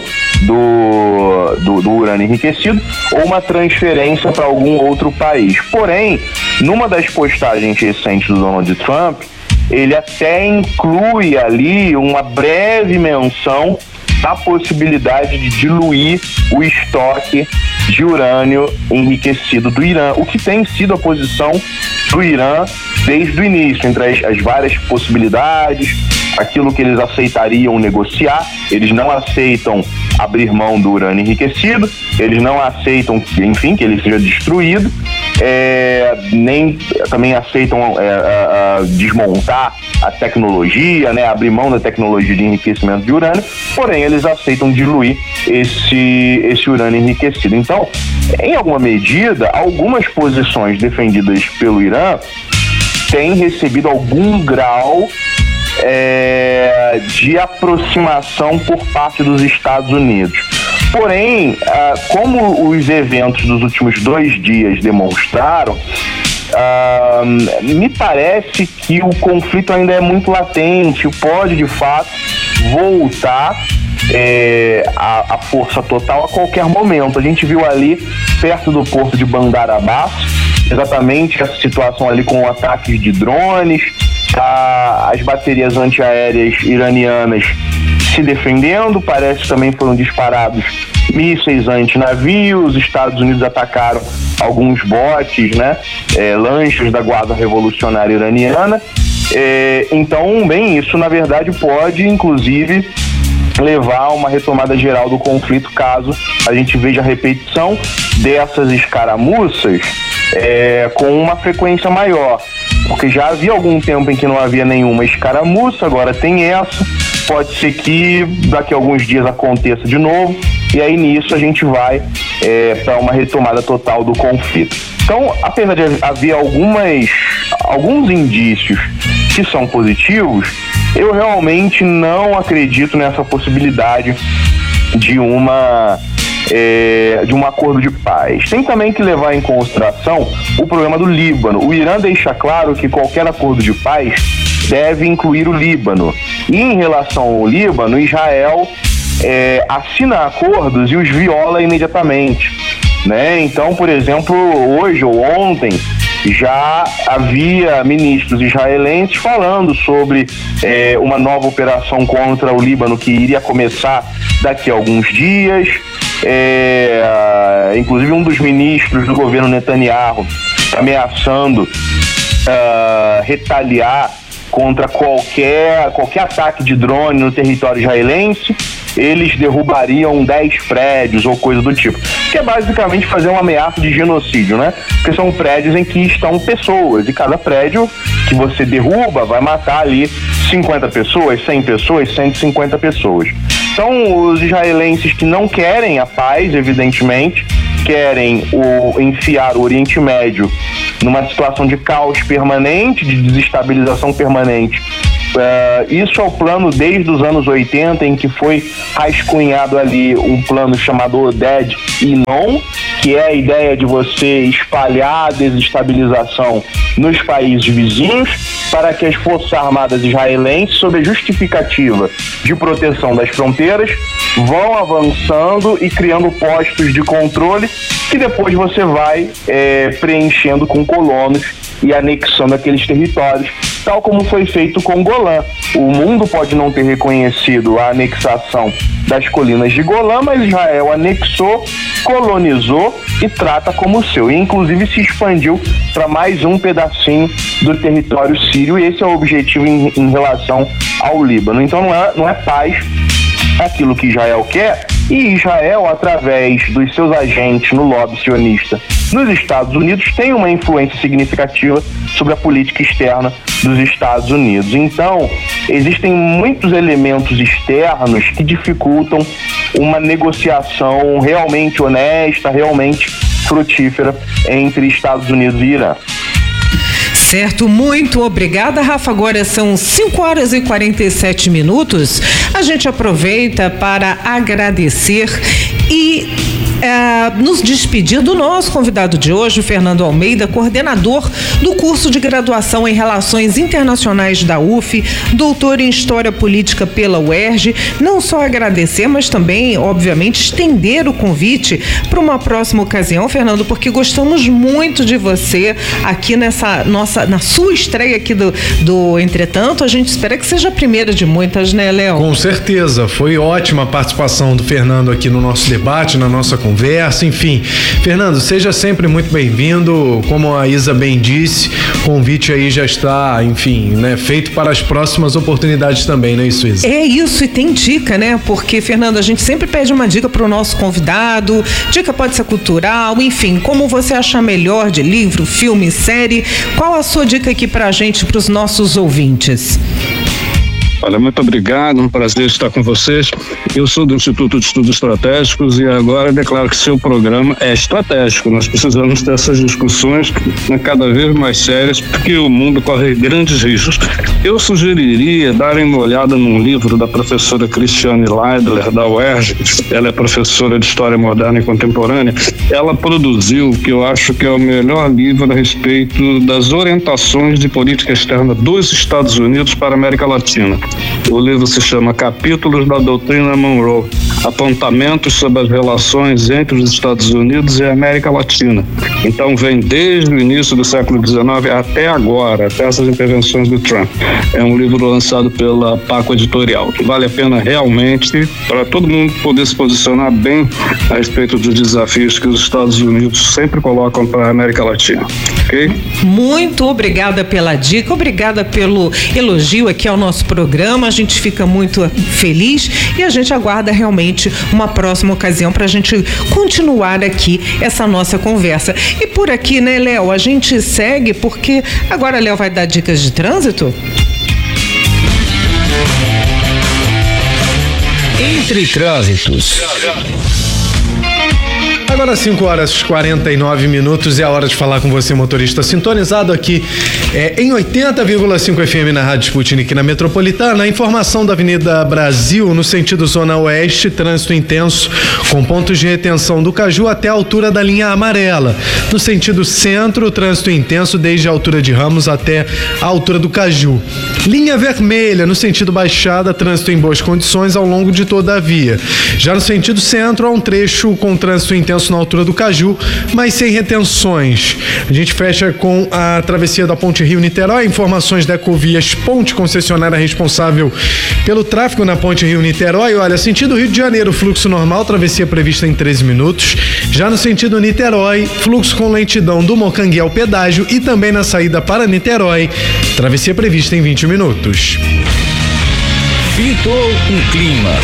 do, do, do urânio enriquecido ou uma transferência para algum outro país. Porém, numa das postagens recentes do Donald Trump, ele até inclui ali uma breve menção da possibilidade de diluir o estoque de urânio enriquecido do Irã, o que tem sido a posição do Irã desde o início, entre as, as várias possibilidades, aquilo que eles aceitariam negociar. Eles não aceitam abrir mão do urânio enriquecido, eles não aceitam, enfim, que ele seja destruído, é, nem também aceitam é, a, a desmontar a tecnologia, né, abrir mão da tecnologia de enriquecimento de urânio, porém eles aceitam diluir esse, esse urânio enriquecido. Então, em alguma medida, algumas posições defendidas pelo Irã têm recebido algum grau É, de aproximação por parte dos Estados Unidos. Porém, ah, como os eventos dos últimos dois dias demonstraram, ah, me parece que o conflito ainda é muito latente, pode de fato voltar é, a, a força total a qualquer momento. A gente viu ali perto do porto de Bandar Abbas exatamente essa situação ali com ataques de drones, a, as baterias antiaéreas iranianas se defendendo, parece que também foram disparados mísseis anti-navios, os Estados Unidos atacaram alguns botes, né, é, lanchas da Guarda Revolucionária Iraniana. É, então, bem, isso na verdade pode, inclusive, levar a uma retomada geral do conflito caso a gente veja a repetição dessas escaramuças é, com uma frequência maior, porque já havia algum tempo em que não havia nenhuma escaramuça, agora tem essa, pode ser que daqui a alguns dias aconteça de novo, e aí nisso a gente vai é, para uma retomada total do conflito. Então, apesar de haver algumas, alguns indícios que são positivos, eu realmente não acredito nessa possibilidade de uma é, de um acordo de paz. Tem também que levar em consideração o problema do Líbano. O Irã deixa claro que qualquer acordo de paz deve incluir o Líbano. E em relação ao Líbano, Israel é, assina acordos e os viola imediatamente, né? Então, por exemplo, hoje ou ontem já havia ministros israelenses falando sobre é, uma nova operação contra o Líbano que iria começar daqui a alguns dias. É, inclusive um dos ministros do governo Netanyahu ameaçando uh, retaliar contra qualquer, qualquer ataque de drone no território israelense. Eles derrubariam dez prédios ou coisa do tipo, que é basicamente fazer uma ameaça de genocídio, né? Porque são prédios em que estão pessoas, e cada prédio que você derruba vai matar ali cinquenta pessoas, cem pessoas, cento e cinquenta pessoas. Então, os israelenses que não querem a paz, evidentemente, querem o, enfiar o Oriente Médio numa situação de caos permanente, de desestabilização permanente. Uh, isso é o plano desde os anos oitenta, em que foi rascunhado ali um plano chamado Oded Inon, que é a ideia de você espalhar a desestabilização nos países vizinhos para que as Forças Armadas israelenses, sob a justificativa de proteção das fronteiras, vão avançando e criando postos de controle que depois você vai é, preenchendo com colonos e anexando aqueles territórios, tal como foi feito com Golã. O mundo pode não ter reconhecido a anexação das colinas de Golã, mas Israel anexou, colonizou e trata como seu. E inclusive se expandiu para mais um pedacinho do território sírio, e esse é o objetivo em, em relação ao Líbano. Então não é, não é paz aquilo que Israel quer, e Israel, através dos seus agentes no lobby sionista nos Estados Unidos, tem uma influência significativa sobre a política externa dos Estados Unidos. Então, existem muitos elementos externos que dificultam uma negociação realmente honesta, realmente frutífera entre Estados Unidos e Irã. Certo, muito obrigada, Rafa. Agora são cinco horas e quarenta e sete minutos. A gente aproveita para agradecer e é, nos despedir do nosso convidado de hoje, o Fernando Almeida, coordenador do curso de graduação em Relações Internacionais da U F, doutor em História Política pela U E R J. Não só agradecer, mas também, obviamente, estender o convite para uma próxima ocasião, Fernando, porque gostamos muito de você aqui nessa nossa, na sua estreia aqui do, do Entretanto. A gente espera que seja a primeira de muitas, né, Léo? Com certeza, foi ótima a participação do Fernando aqui no nosso debate, na nossa conversa, enfim. Fernando, seja sempre muito bem-vindo. Como a Isa bem disse, o convite aí já está, enfim, né, feito para as próximas oportunidades também, não é isso, Isa? É isso, e tem dica, né? Porque, Fernando, a gente sempre pede uma dica para o nosso convidado. Dica pode ser cultural, enfim, como você achar melhor de livro, filme, série. Qual a sua dica aqui para a gente, para os nossos ouvintes? Olha, muito obrigado, um prazer estar com vocês. Eu sou do Instituto de Estudos Estratégicos e agora declaro que seu programa é estratégico. Nós precisamos dessas discussões, né, cada vez mais sérias, porque o mundo corre grandes riscos. Eu sugeriria darem uma olhada num livro da professora Cristiane Leidler, da U E R J. Ela é professora de História Moderna e Contemporânea. Ela produziu o que eu acho que é o melhor livro a respeito das orientações de política externa dos Estados Unidos para a América Latina. O livro se chama Capítulos da Doutrina Monroe, apontamentos sobre as relações entre os Estados Unidos e a América Latina. Então vem desde o início do século dezenove até agora, até essas intervenções do Trump. É um livro lançado pela Paco Editorial, que vale a pena realmente para todo mundo poder se posicionar bem a respeito dos desafios que os Estados Unidos sempre colocam para a América Latina. Ok? Muito obrigada pela dica, obrigada pelo elogio aqui ao nosso programa. A gente fica muito feliz e a gente aguarda realmente uma próxima ocasião para a gente continuar aqui essa nossa conversa. E por aqui, né, Léo, a gente segue porque agora Léo vai dar dicas de trânsito? Entre Trânsitos. Agora cinco horas e quarenta e nove minutos, é a hora de falar com você, motorista sintonizado aqui É, em oitenta vírgula cinco F M na Rádio Sputnik na Metropolitana, a informação da Avenida Brasil no sentido Zona Oeste, trânsito intenso com pontos de retenção do Caju até a altura da linha amarela. No sentido centro, trânsito intenso desde a altura de Ramos até a altura do Caju. Linha vermelha no sentido Baixada, trânsito em boas condições ao longo de toda a via. Já no sentido centro, há um trecho com trânsito intenso na altura do Caju, mas sem retenções. A gente fecha com a travessia da Ponte Rio-Niterói. Informações da Ecovias Ponte, concessionária responsável pelo tráfego na Ponte Rio-Niterói. Olha, sentido Rio de Janeiro, fluxo normal, travessia prevista em treze minutos. Já no sentido Niterói, fluxo com lentidão do Mocanguê ao pedágio e também na saída para Niterói, travessia prevista em vinte minutos. Pintou um clima.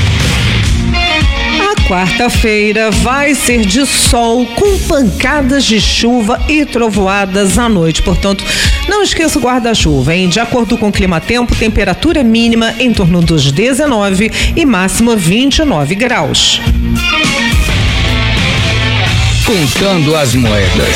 Quarta-feira vai ser de sol com pancadas de chuva e trovoadas à noite. Portanto, não esqueça o guarda-chuva, hein? De acordo com o Climatempo, temperatura mínima em torno dos dezenove e máxima vinte e nove graus. Contando as moedas.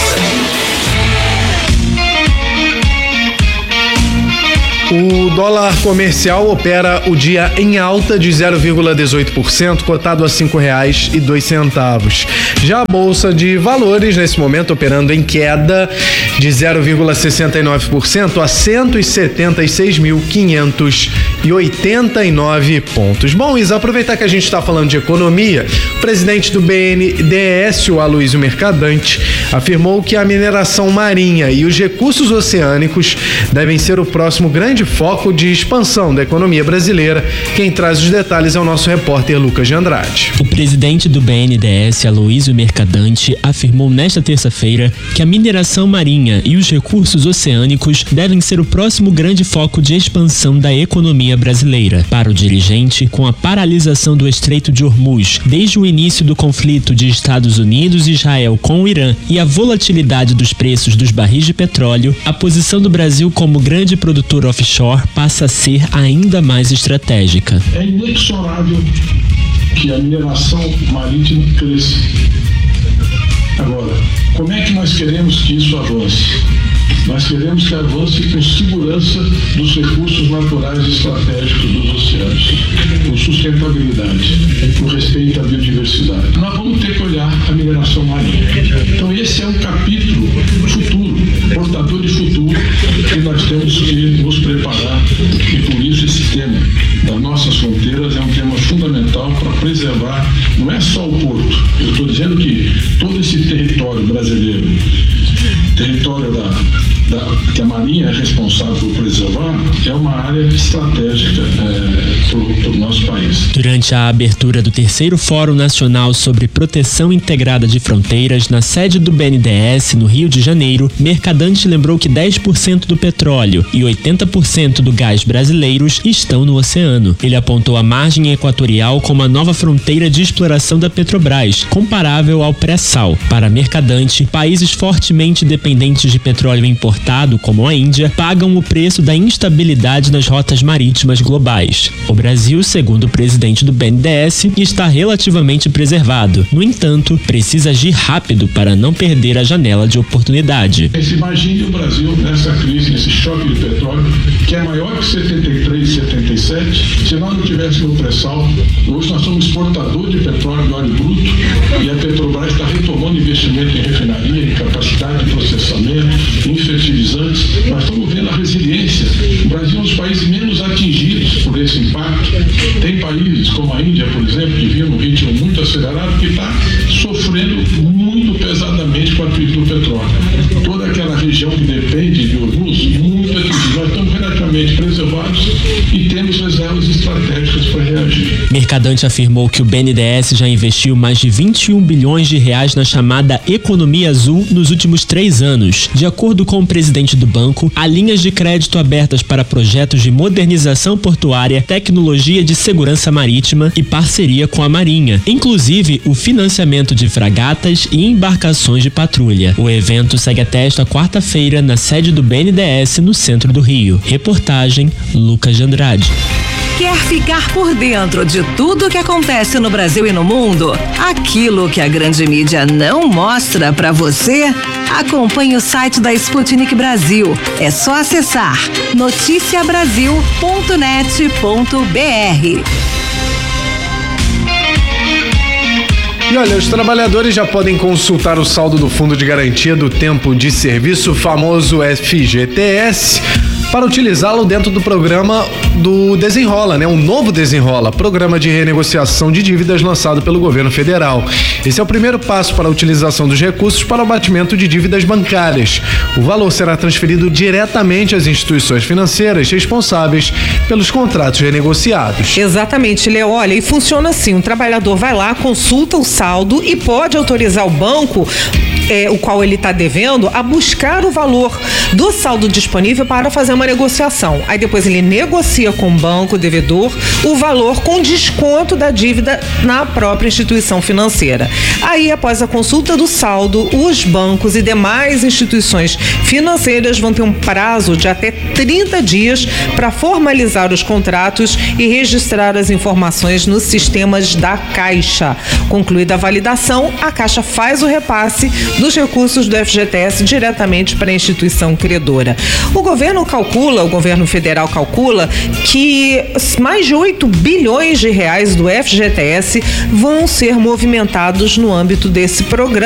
O dólar comercial opera o dia em alta de zero vírgula dezoito por cento, cotado a cinco reais e dois centavos. Já a Bolsa de Valores, nesse momento, operando em queda de zero vírgula sessenta e nove por cento a cento e setenta e seis mil quinhentos e oitenta e nove pontos. Bom, Isa, aproveitar que a gente está falando de economia, o presidente do B N D E S, o Aloysio Mercadante, afirmou que a mineração marinha e os recursos oceânicos devem ser o próximo grande foco de expansão da economia brasileira. Quem traz os detalhes é o nosso repórter Lucas de Andrade. O presidente do B N D E S, Aloysio Mercadante, afirmou nesta terça-feira que a mineração marinha e os recursos oceânicos devem ser o próximo grande foco de expansão da economia brasileira. Para o dirigente, com a paralisação do Estreito de Hormuz desde o início do conflito de Estados Unidos e Israel com o Irã e a volatilidade dos preços dos barris de petróleo, a posição do Brasil como grande produtor offshore passa a ser ainda mais estratégica. É inexorável que a mineração marítima cresça. Agora, como é que nós queremos que isso avance? Nós queremos que avance com segurança dos recursos naturais estratégicos dos oceanos, com sustentabilidade, com respeito à biodiversidade. Nós vamos ter que olhar a mineração marinha. Então esse é um capítulo futuro, portador de futuro, que nós temos que nos preparar, e por isso esse tema das nossas fronteiras é um tema fundamental para preservar, não é só o porto, eu estou dizendo que todo esse território brasileiro, território da, da, que a Marinha é responsável por preservar, é uma área estratégica é, para o nosso país. Durante a abertura do terceiro Fórum Nacional sobre Proteção Integrada de Fronteiras na sede do B N D E S, no Rio de Janeiro, Mercadante lembrou que dez por cento do petróleo e oitenta por cento do gás brasileiros estão no oceano. Ele apontou a margem equatorial como a nova fronteira de exploração da Petrobras, comparável ao pré-sal. Para Mercadante, países fortemente dependentes de petróleo importado, como a Índia, pagam o preço da instabilidade nas rotas marítimas globais. O Brasil, segundo o presidente do B N D E S, está relativamente preservado. No entanto, precisa agir rápido para não perder a janela de oportunidade. Imagine o Brasil nessa crise, nesse choque de petróleo, que é maior que setenta e três, setenta e sete. Se nós não tivéssemos o pré-sal, hoje nós somos exportador de petróleo e óleo bruto, e a Petrobras está retomando investimento em refinaria, em capacidade de processamento, em fertilizantes. Nós estamos vendo a resiliência. O Brasil é um dos países menos atingidos por esse impacto. Tem países como a Índia, por exemplo, que vinha num ritmo muito acelerado, que está sofrendo muito pesadamente com a crise do petróleo. Toda aquela região que depende de Hormuz, muito atingida. Nós estamos relativamente preservados e temos reservas estratégicas para reagir. Mercadante afirmou que o B N D E S já investiu mais de vinte e um bilhões de reais na chamada economia azul nos últimos três anos. De acordo com o presidente do banco, há linhas de crédito abertas para projetos de modernização portuária, tecnologia de segurança marítima e parceria com a Marinha, inclusive o financiamento de fragatas e embarcações de patrulha. O evento segue até esta quarta-feira na sede do B N D E S no centro do Rio. Reportagem Lucas de Andrade. Quer ficar por dentro de tudo que acontece no Brasil e no mundo? Aquilo que a grande mídia não mostra pra você? Acompanhe o site da Sputnik Brasil. É só acessar noticia brasil ponto net ponto b r. E olha, os trabalhadores já podem consultar o saldo do Fundo de Garantia do Tempo de Serviço, o famoso F G T S, para utilizá-lo dentro do programa do Desenrola, né? Um novo Desenrola, programa de renegociação de dívidas lançado pelo governo federal. Esse é o primeiro passo para a utilização dos recursos para o abatimento de dívidas bancárias. O valor será transferido diretamente às instituições financeiras responsáveis pelos contratos renegociados. Exatamente, Léo. Olha, e funciona assim, um trabalhador vai lá, consulta o saldo e pode autorizar o banco, é, o qual ele está devendo, a buscar o valor do saldo disponível para fazer uma negociação. Aí depois ele negocia com o banco devedor o valor com desconto da dívida na própria instituição financeira. Aí, após a consulta do saldo, os bancos e demais instituições financeiras vão ter um prazo de até trinta dias para formalizar os contratos e registrar as informações nos sistemas da Caixa. Concluída a validação, a Caixa faz o repasse dos recursos do F G T S diretamente para a instituição credora. O governo calcula, o governo federal calcula que mais de oito bilhões de reais do F G T S vão ser movimentados no âmbito desse programa.